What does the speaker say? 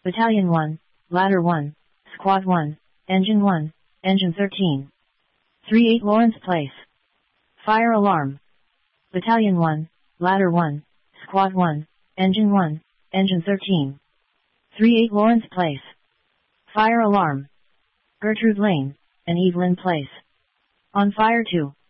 Battalion 1, Ladder 1, Squad 1, Engine 1, Engine 13. 38 Lawrence Place. Fire alarm. Battalion 1, Ladder 1, Squad 1, Engine 1, Engine 13. 38 Lawrence Place. Fire alarm. Gertrude Lane and Evelyn Place. On fire 2.